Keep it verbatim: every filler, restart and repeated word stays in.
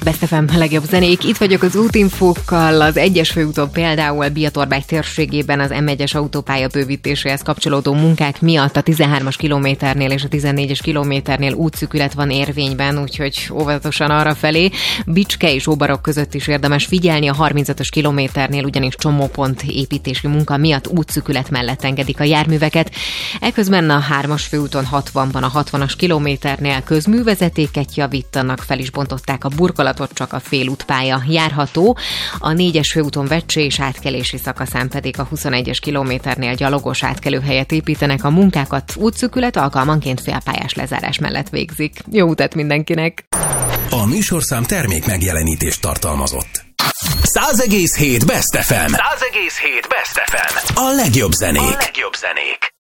Best ef em, a legjobb zenék. Itt vagyok az útinfókkal, az egyes főúton például Biatorbágy térségében az em egyes autópálya bővítéséhez kapcsolódó munkák miatt a tizenhármas kilométernél és a tizennégyes kilométernél útszűkület van érvényben, úgyhogy óvatosan arra felé. Bicske és Óbarok között is érdemes figyelni, a harmincötös kilométernél ugyanis csomópont építési munka miatt útszűkület mellett engedik a járműveket. Eközben a hármas főúton hatvanban a hatvanas kilométernél közművezetéket javítanak, fel is bontották a burkolatot, csak a félútpálya járható. A négyes főúton Vecsés átkelési szakaszán pedig a huszonegyes kilométernél gyalogos átkelőhelyet építenek, a munkákat útszűkület alkalmanként félpályás lezárás mellett végzik. Jó utat mindenkinek! A műsorszám termék megjelenítést tartalmazott. száz egész hét Best ef em. száz egész hét Best ef em. A legjobb zenék. A legjobb zenék.